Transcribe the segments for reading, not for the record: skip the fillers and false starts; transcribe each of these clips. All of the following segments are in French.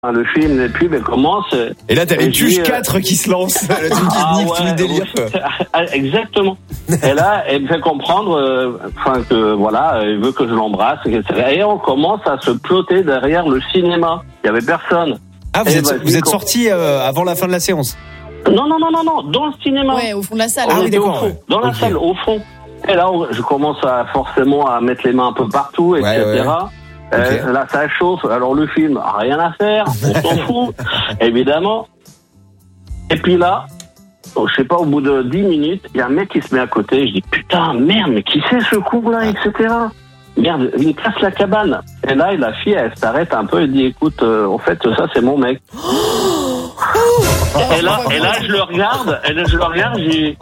Le film, les pubs, elle commence. Et là, t'as les Tuches 4 qui se lancent. Le truc qui nique tout le délire. Exactement. Et là, elle me fait comprendre, que voilà, elle veut que je l'embrasse, etc. Et on commence à se ploter derrière le cinéma. Il y avait personne. Ah, vous êtes sortis avant la fin de la séance? Non, dans le cinéma. Ouais, au fond de la salle. Ah oui, d'accord. Dans la salle, au fond. Et là, je commence forcément à mettre les mains un peu partout, etc. Ouais. Okay. Là, ça chauffe. Alors, le film, rien à faire. On s'en fout, évidemment. Et puis là, je sais pas, au bout de 10 minutes, il y a un mec qui se met à côté. Je dis, putain, merde, mais qui c'est ce con-là, etc. Merde, il casse la cabane. Et là, la fille, elle s'arrête un peu et dit, écoute, en fait, ça, c'est mon mec. Et là, je le regarde, je dis,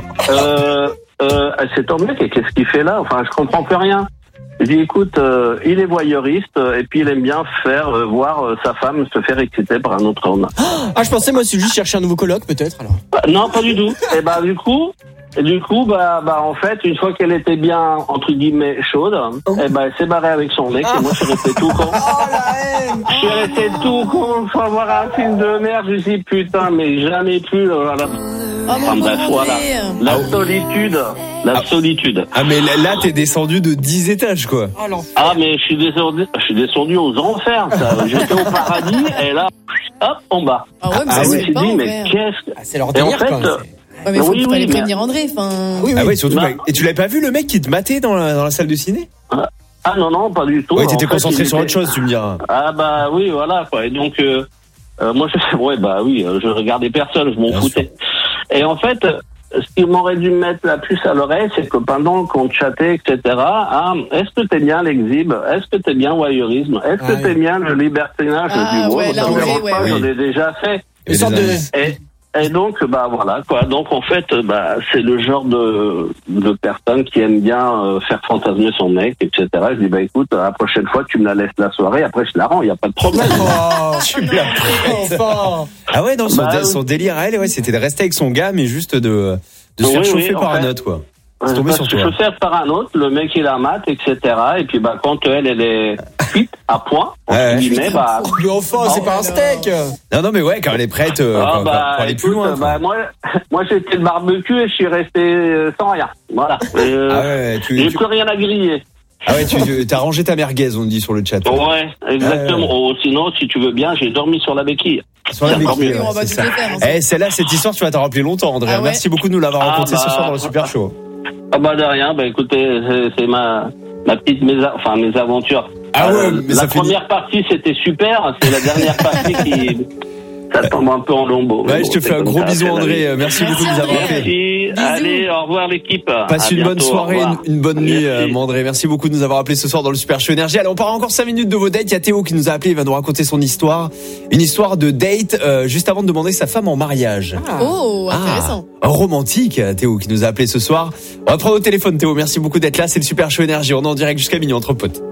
c'est ton mec, et qu'est-ce qu'il fait là? Enfin, je comprends plus rien. Je dis, écoute, il est voyeuriste, et puis il aime bien voir sa femme se faire exciter par un autre homme. Ah, je pensais, moi, c'est juste chercher un nouveau coloc, peut-être, alors. Non, pas du tout. Et du coup, en fait, une fois qu'elle était bien, entre guillemets, chaude, elle s'est barrée avec son mec, et moi, je suis resté tout con. Oh, la haine! Je suis resté tout con, sans voir un film de merde, je me suis dit, putain, mais jamais plus, voilà. Voilà. La solitude. Ah, mais là, t'es descendu de 10 étages, quoi. Ah, mais je suis descendu aux enfers, ça. J'étais au paradis, et là, hop, en bas. Ah ouais, mais je me suis dit, mais qu'est-ce que... c'est leur délire, quand même. Ouais, mais faut aller prévenir André, Oui. Ah ouais, surtout. Et tu l'avais pas vu, le mec qui te matait dans la salle de ciné? Ah non, pas du tout. Ouais, t'étais concentré sur autre chose, tu me diras. Ah bah oui, voilà, quoi. Et donc, moi, je regardais personne, je m'en foutais. Sûr. Et en fait, ce qui m'aurait dû me mettre la puce à l'oreille, c'est que pendant qu'on chattait, etc., est-ce que t'es bien l'exhibe? Est-ce que t'es bien voyeurisme? Est-ce que t'es bien le libertinage du mot? Ça me dérange pas, j'en ai déjà fait. Et donc, voilà, quoi. Donc, en fait, c'est le genre de personne qui aime bien faire fantasmer son mec, etc. Je dis, écoute, la prochaine fois, tu me la laisses la soirée, après, je la rends, il n'y a pas de problème. Tu me la prêtes. Ah ouais, non, son délire à elle, ouais, c'était de rester avec son gars, mais juste de se faire chauffer par un autre, quoi. C'est tombé sur toi. Je faire par un autre, le mec il la mate, etc. Et puis quand elle est cuite à point, entre guillemets, Mais enfin, c'est pas un steak. Non, mais ouais, quand elle est prête pour aller plus loin. Moi j'étais le barbecue et je suis resté sans rien. Voilà. J'ai plus rien à griller. Ah ouais, t'as rangé ta merguez, on dit sur le chat. Ouais, exactement. Sinon, si tu veux bien, j'ai dormi sur la béquille. Sur la béquille, c'est ça. Celle-là, cette histoire, tu vas t'en rappeler longtemps, André. Merci beaucoup de nous l'avoir raconté ce soir dans le Super Show. Ah de rien, écoutez, c'est ma petite mes aventures. La première partie c'était super, c'est la dernière partie qui ça tombe un peu en lambeaux. Ouais, je te fais un gros bisou André, merci beaucoup de nous avoir fait. Merci, allez, au revoir l'équipe. Passe une bonne soirée, une bonne nuit André, merci beaucoup de nous avoir appelé ce soir dans le Super Show Énergie. Allez, on part encore 5 minutes de vos dates, il y a Théo qui nous a appelé, il va nous raconter son histoire, une histoire de date juste avant de demander sa femme en mariage. Intéressant. Romantique, Théo qui nous a appelé ce soir. On va prendre au téléphone Théo, merci beaucoup d'être là, c'est le Super Show Énergie, on est en direct jusqu'à minuit entre potes.